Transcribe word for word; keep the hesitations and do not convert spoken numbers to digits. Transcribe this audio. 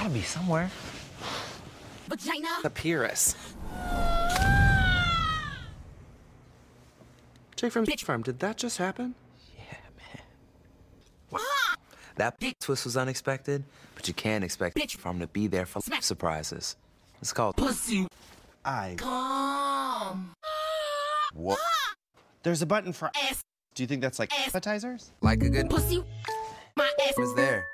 gotta be somewhere. Vagina. The Pyrrhus. Jake from Bitch Farm, did that just happen? Yeah, man. That big twist was unexpected, but you can't expect Bitch Farm to be there for surprises. It's called Pussy. I. Come. What? There's a button for Ass. Do you think that's like Ass. appetizers? like a good Pussy. My ass was there.